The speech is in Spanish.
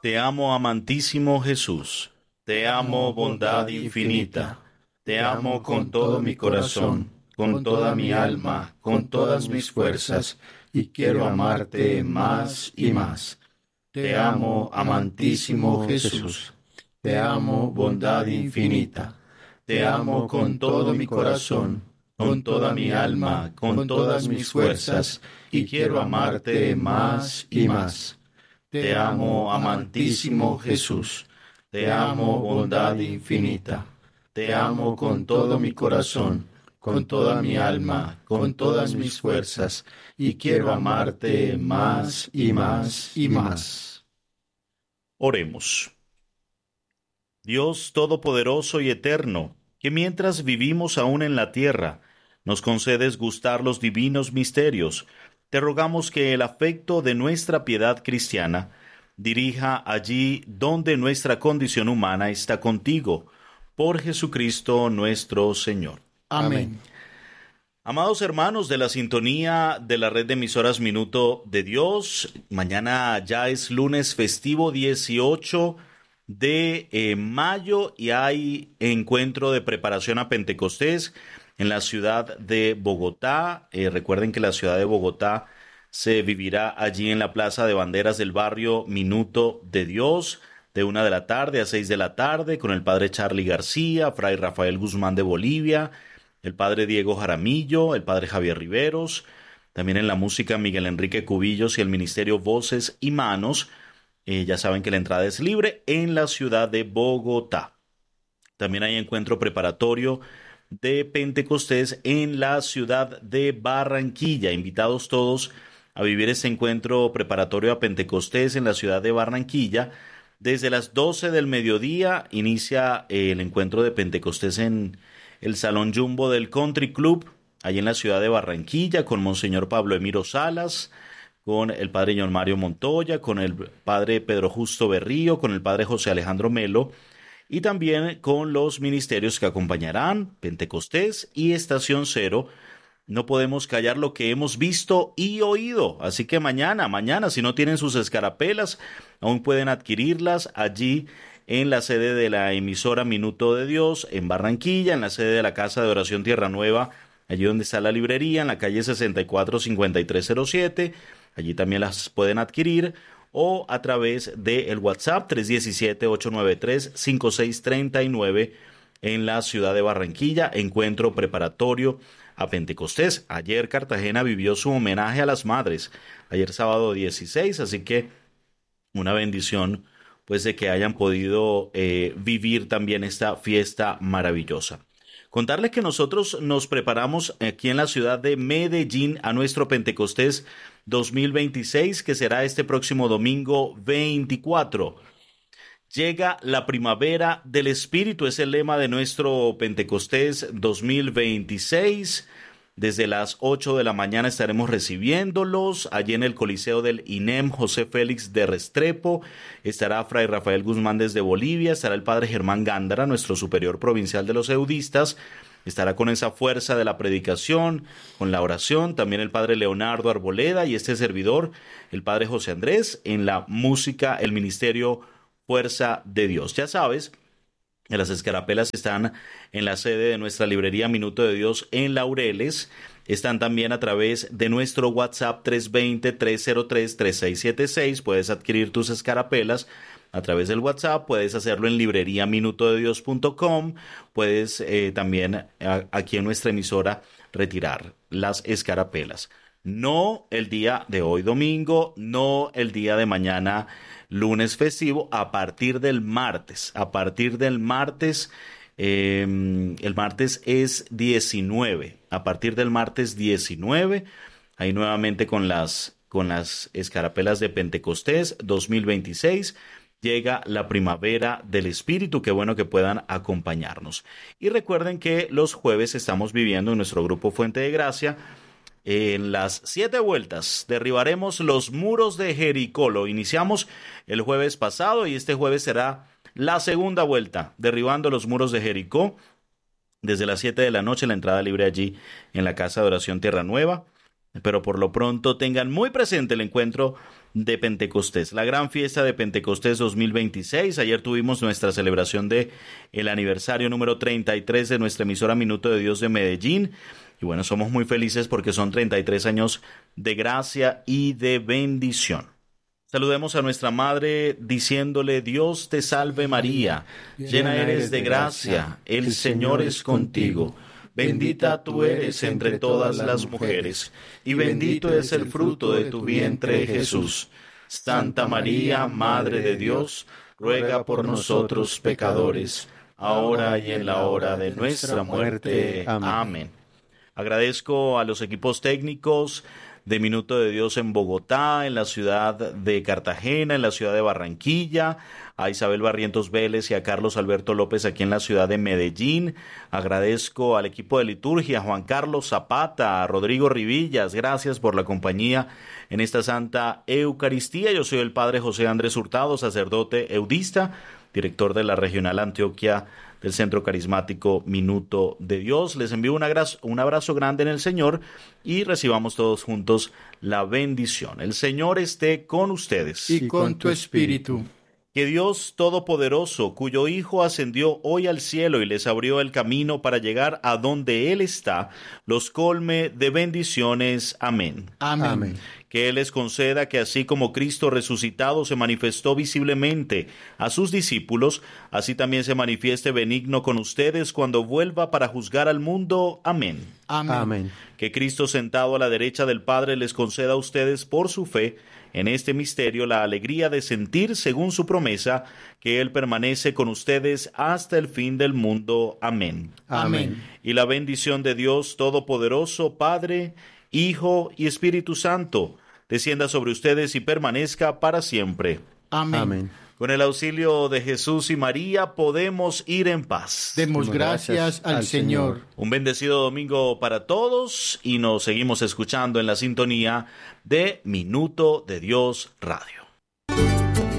Te amo, amantísimo Jesús. Te amo, bondad infinita. Te amo con todo mi corazón, con toda mi alma, con todas mis fuerzas, y quiero amarte más y más. Te amo, amantísimo Jesús. Te amo, bondad infinita. Te amo con todo mi corazón, con toda mi alma, con todas mis fuerzas, y quiero amarte más y más. Te amo, amantísimo Jesús. Te amo, bondad infinita. Te amo con todo mi corazón, con toda mi alma, con todas mis fuerzas, y quiero amarte más y más y más. Oremos. Dios Todopoderoso y Eterno, que mientras vivimos aún en la tierra, nos concedes gustar los divinos misterios, te rogamos que el afecto de nuestra piedad cristiana dirija allí donde nuestra condición humana está contigo, por Jesucristo nuestro Señor. Amén. Amados hermanos de la sintonía de la red de emisoras Minuto de Dios, mañana ya es lunes festivo 18 de mayo y hay encuentro de preparación a Pentecostés en la ciudad de Bogotá. Recuerden que la ciudad de Bogotá se vivirá allí en la Plaza de Banderas del barrio Minuto de Dios, de 1 de la tarde a 6 de la tarde, con el padre Charly García, fray Rafael Guzmán de Bolivia, el padre Diego Jaramillo, el padre Javier Riveros, también en la música Miguel Enrique Cubillos y el ministerio Voces y Manos. Ya saben que la entrada es libre en la ciudad de Bogotá. También hay encuentro preparatorio de Pentecostés en la ciudad de Barranquilla. Invitados todos a vivir este encuentro preparatorio a Pentecostés en la ciudad de Barranquilla. Desde las 12 del mediodía inicia el encuentro de Pentecostés en el Salón Jumbo del Country Club, allí en la ciudad de Barranquilla, con Monseñor Pablo Emiro Salas, con el padre John Mario Montoya, con el padre Pedro Justo Berrío, con el padre José Alejandro Melo, y también con los ministerios que acompañarán, Pentecostés y Estación Cero. No podemos callar lo que hemos visto y oído, así que mañana, si no tienen sus escarapelas, aún pueden adquirirlas allí en la sede de la emisora Minuto de Dios, en Barranquilla, en la sede de la Casa de Oración Tierra Nueva, allí donde está la librería, en la calle 64-5307, allí también las pueden adquirir, o a través del WhatsApp 317-893-5639 en la ciudad de Barranquilla, encuentro preparatorio a Pentecostés. Ayer Cartagena vivió su homenaje a las madres, ayer sábado 16, así que una bendición pues de que hayan podido vivir también esta fiesta maravillosa. Contarles que nosotros nos preparamos aquí en la ciudad de Medellín a nuestro Pentecostés 2026, que será este próximo domingo 24. Llega la primavera del Espíritu, es el lema de nuestro Pentecostés 2026. Desde las 8 de la mañana estaremos recibiéndolos. Allí en el Coliseo del INEM José Félix de Restrepo estará fray Rafael Guzmán desde Bolivia, estará el padre Germán Gándara, nuestro superior provincial de los eudistas, estará con esa fuerza de la predicación, con la oración, también el padre Leonardo Arboleda y este servidor, el padre José Andrés, en la música, el ministerio Fuerza de Dios. Ya sabes, las escarapelas están en la sede de nuestra librería Minuto de Dios en Laureles. Están también a través de nuestro WhatsApp 320-303-3676. Puedes adquirir tus escarapelas a través del WhatsApp. Puedes hacerlo en libreriaminutodedios.com. Puedes también aquí en nuestra emisora retirar las escarapelas. No el día de hoy domingo, no el día de mañana lunes festivo, a partir del martes. El martes es 19. A partir del martes 19, ahí nuevamente con las escarapelas de Pentecostés 2026, llega la primavera del Espíritu. Qué bueno que puedan acompañarnos. Y recuerden que los jueves estamos viviendo en nuestro grupo Fuente de Gracia. En las 7 vueltas derribaremos los muros de Jericó. Lo iniciamos el jueves pasado y este jueves será la segunda vuelta, derribando los muros de Jericó. Desde las 7 de la noche, la entrada libre allí en la Casa de Oración Tierra Nueva. Pero por lo pronto tengan muy presente el encuentro de Pentecostés, la gran fiesta de Pentecostés 2026. Ayer tuvimos nuestra celebración de el aniversario número 33 de nuestra emisora Minuto de Dios de Medellín. Y bueno, somos muy felices porque son 33 años de gracia y de bendición. Saludemos a nuestra madre diciéndole: Dios te salve María, llena eres de gracia, el Señor es contigo. Bendita tú eres entre todas las mujeres, y bendito es el fruto de tu vientre, Jesús. Santa María, Madre de Dios, ruega por nosotros pecadores, ahora y en la hora de nuestra muerte. Amén. Agradezco a los equipos técnicos de Minuto de Dios en Bogotá, en la ciudad de Cartagena, en la ciudad de Barranquilla, a Isabel Barrientos Vélez y a Carlos Alberto López aquí en la ciudad de Medellín. Agradezco al equipo de liturgia, Juan Carlos Zapata, a Rodrigo Rivillas, gracias por la compañía en esta Santa Eucaristía. Yo soy el Padre José Andrés Hurtado, sacerdote eudista, director de la Regional Antioquia del Centro Carismático Minuto de Dios. Les envío un abrazo grande en el Señor y recibamos todos juntos la bendición. El Señor esté con ustedes. Y con tu espíritu. Que Dios Todopoderoso, cuyo Hijo ascendió hoy al cielo y les abrió el camino para llegar a donde Él está, los colme de bendiciones. Amén. Amén. Amén. Que Él les conceda que así como Cristo resucitado se manifestó visiblemente a sus discípulos, así también se manifieste benigno con ustedes cuando vuelva para juzgar al mundo. Amén. Amén. Amén. Que Cristo sentado a la derecha del Padre les conceda a ustedes por su fe en este misterio la alegría de sentir, según su promesa, que Él permanece con ustedes hasta el fin del mundo. Amén. Amén. Y la bendición de Dios Todopoderoso, Padre, Hijo y Espíritu Santo, descienda sobre ustedes y permanezca para siempre. Amén. Amén. Con el auxilio de Jesús y María podemos ir en paz. Demos gracias al Señor. Un bendecido domingo para todos y nos seguimos escuchando en la sintonía de Minuto de Dios Radio.